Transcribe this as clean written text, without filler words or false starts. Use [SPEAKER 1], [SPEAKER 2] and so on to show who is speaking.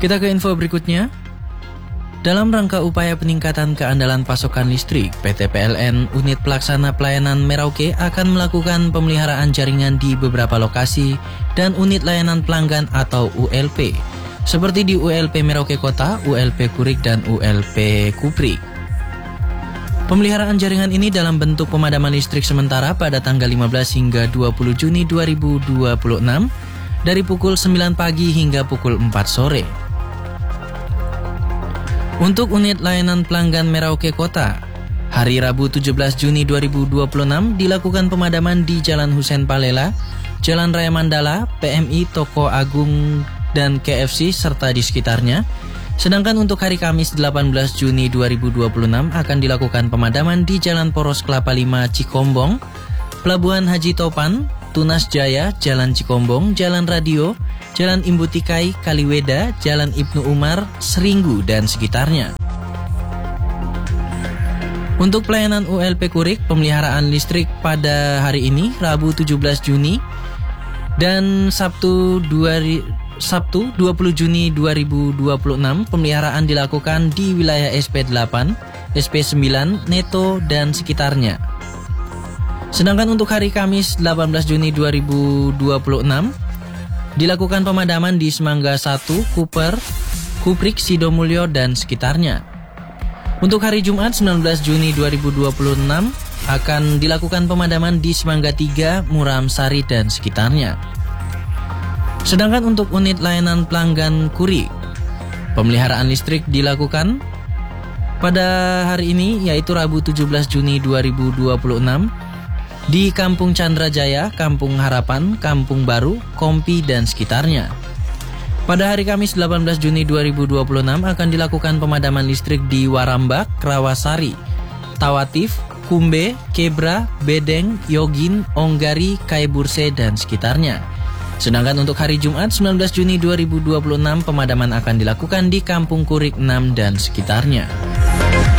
[SPEAKER 1] Kita ke info berikutnya. Dalam rangka upaya peningkatan keandalan pasokan listrik, PT PLN Unit Pelaksana Pelayanan Merauke akan melakukan pemeliharaan jaringan di beberapa lokasi dan unit layanan pelanggan atau ULP, seperti di ULP Merauke Kota, ULP Kurik, dan ULP Kuprik. Pemeliharaan jaringan ini dalam bentuk pemadaman listrik sementara pada tanggal 15 hingga 20 Juni 2026 dari pukul 9 pagi hingga pukul 4 sore. Untuk unit layanan pelanggan Merauke Kota, hari Rabu 17 Juni 2026 dilakukan pemadaman di Jalan Husein Palela, Jalan Raya Mandala, PMI, Toko Agung, dan KFC serta di sekitarnya. Sedangkan untuk hari Kamis 18 Juni 2026 akan dilakukan pemadaman di Jalan Poros Kelapa 5 Cikombong, Pelabuhan Haji Topan, Tunas Jaya, Jalan Cikombong, Jalan Radio, Jalan Imbutikai, Kaliweda, Jalan Ibnu Umar, Seringgu, dan sekitarnya. Untuk pelayanan ULP Kurik, pemeliharaan listrik pada hari ini, Rabu 17 Juni, dan Sabtu 20 Juni 2026, pemeliharaan dilakukan di wilayah SP8, SP9, Neto, dan sekitarnya. Sedangkan untuk hari Kamis 18 Juni 2026 dilakukan pemadaman di Semangga 1, Kuper, Kuprik, Sidomulyo, dan sekitarnya. Untuk hari Jumat 19 Juni 2026 akan dilakukan pemadaman di Semangga 3, Muram Sari, dan sekitarnya. Sedangkan untuk unit layanan pelanggan Kurik, pemeliharaan listrik dilakukan pada hari ini yaitu Rabu 17 Juni 2026 di Kampung Chandra Jaya, Kampung Harapan, Kampung Baru, Kompi, dan sekitarnya. Pada hari Kamis 18 Juni 2026 akan dilakukan pemadaman listrik di Warambak, Rawasari, Tawatif, Kumbe, Kebra, Bedeng, Yogin, Onggari, Kaiburse, dan sekitarnya. Sedangkan untuk hari Jumat 19 Juni 2026 pemadaman akan dilakukan di Kampung Kurik 6 dan sekitarnya.